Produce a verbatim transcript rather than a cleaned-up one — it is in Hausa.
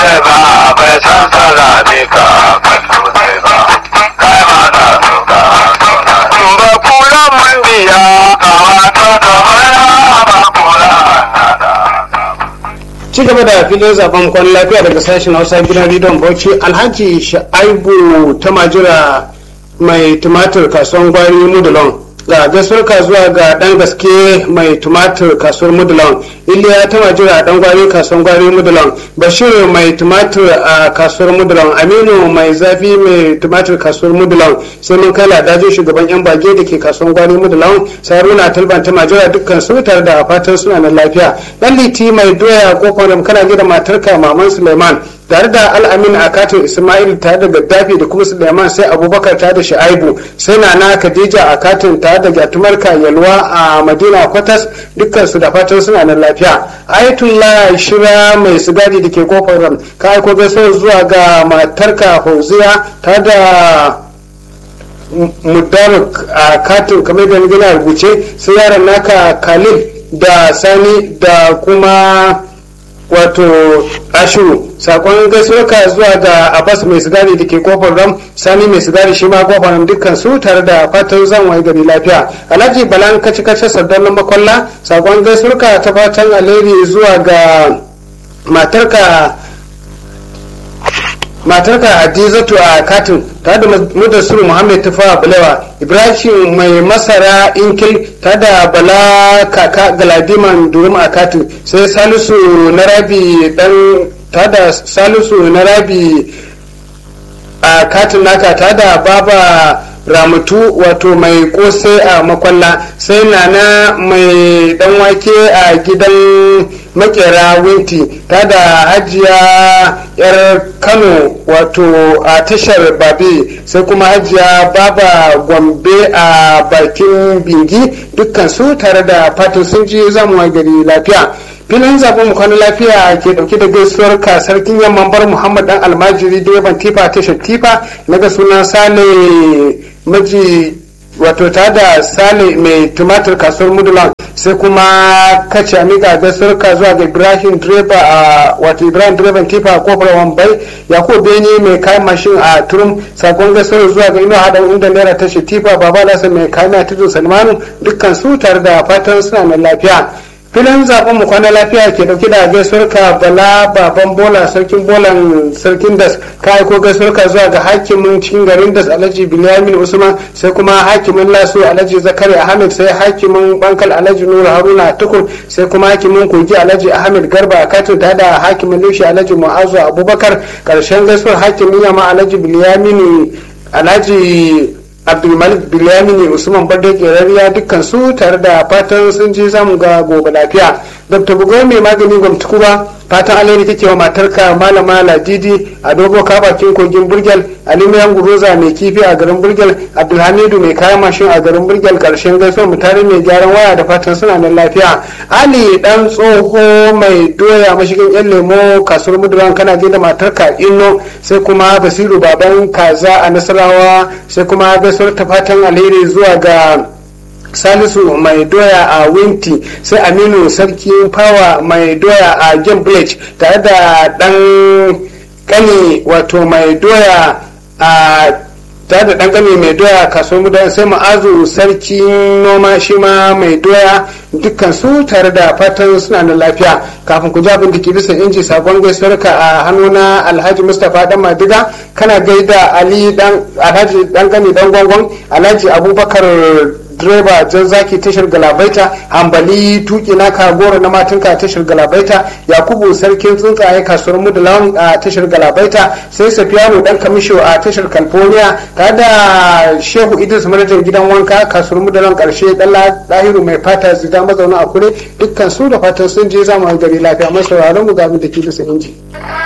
ne ba bai san salami ka kallo ne ba kai ma na suka tona ba kula mandiya a wato da waya ba kula ci gaba da filin zaben kwan lafiya daga sashen hausa gidan rediyon bauchi. Alhaji Sha'aibu ta majira mai tumatir kasuwar gwari mudulon, ga gaisuwar zuwa ga dan gaske mai tumatir kasuwar mudulon, iliya ta majira dan gwari kasuwar gwari mudulon, bashir mai tumatir a kasuwar mudulon, aminu mai zafi mai tumatir kasuwar mudulon, sai mun kai ladajin shugaban yan bage da ke kasuwar gwari mudulon, saruna talban ta majira dukkan su tare da fatan suna nan lafiya. Dan liti mai doya kofar kana gida matarka maman suleiman tare da al'amin a katin ismail tare da gaddafi da kuma suleiman, sai abubakar tare da sha'aibu, sai nana khadija a katin tare da gyatumarka yalwa a madina kwatas dukkan su da fatan suna nan lafiya. ayatullah shira mai sigari da ke kofar ram ka aiko gaisuwa zuwa ga matarka fauziya tare da mudarik a katin kamar da gina rubuce, sai yaran naka khalid da sani da kuma wato ashiru. Sakon gaisuwarka zuwa ga abbas mai sigari da ke kofar ram, sani mai sigari shi ma kofar ram, dukkan su tare da fatan zan waye gari lafiya. Alhaji balan kaci kace sardan makwalla, sakon gaisuwarka ta fatan alheri zuwa ga matarka matarka hadizatu a katin tare da mudassir muhammad tufa balewa, ibrahim mai masara inkil tare da bala kaka galadiman durum a katin, sai salisu na rabi dan tare da salisu na rabi a katin naka tare da baba ramatu wato mai kosai a makwalla, sai nana mai dan wake a gidan makera winti ta da hajiya yar kano wato a tashar babe, sai kuma hajiya baba gombe a bakin bingi dukkan su tare da fatan sun ji zamuwa gari lafiya. Filin zaben kwanan lafiya ke dauke da gaisuwar ka sarkin yamman bar muhammad dan almajiri direban tifa tashar tifa na ga sunan sale maji wato ta da sale mai tumatir kasuwar mudulan, sai kuma kace amiga gaisuwar ka zuwa ga ibrahim direba a wato ibrahim direban tifa a kofar wambai, yakubu beni mai kayan mashin a turum, sakon gaisuwar zuwa ga ino hadan inda naira tashar tifa baba lasa mai kayan a tudun salmanu dukkan su tare da fatan suna nan lafiya. Filin zaben mu kwana lafiya ke dauke da gaisuwar ka bala baban bola sarkin bolan sarkin das, ka aiko gaisuwar ka zuwa ga hakimin cikin garin das alhaji bilyamin usman, sai kuma hakimin lasu alhaji zakari ahmed, sai hakimin bankal alhaji nura haruna tukur, sai kuma hakimin kogi alhaji ahmed garba a katin tare da hakimin lushi alhaji mu'azu abubakar. Karshen gaisuwar hakimin yamma alhaji bilyamin alhaji abdulmalik bilyamini usman barde kerariya dukkan su tare da fatan sun ji zamu ga gobe lafiya. Dr. bugo mai magani gwamtuku ba fatan alheri kake wa matarka malama ladidi a dogo ka bakin kogin burgel, alimiyan guroza mai kifi a garin burgel, abdulhamidu mai kayan mashin a garin burgel. Karshen gaisuwar mutane mai gyaran waya da fatan suna nan lafiya. Ali dan tsoho mai doya mashigin yan lemo kasuwar muduran kana da matarka inno, sai kuma basiru baban kaza a nasarawa, sai kuma gaisuwar ta fatan alheri zuwa ga salisu mai doya a winti, sai aminu sarki fawa mai doya a game village tare da dan kani wato mai doya a tare da dan kani mai doya kasuwar mudan, sai ma'azu sarki noma shi ma mai doya dukkan su tare da fatan suna da lafiya. Kafin ku ji abin da ke bisa inji sakon gaisuwar ka a hannuna alhaji mustapha dan madiga, kana gaida ali dan alhaji dan kani dan gongon, alhaji abubakar direba jan zaki tashar galabaita, hambali tuki na kagoro na matinka tashar galabaita, yakubu sarkin tsuntsaye kasuwar mudulawan a tashar galabaita, sai safiyanu dan kamisho a tashar california tare da shehu idris manajan gidan wanka kasuwar mudulawan. Karshe dan lahiru mai fata zida mazauna a kure dukkan su da fatan sun je zama gari lafiya. Masu sauraron mu ga abin da ke bisa inji.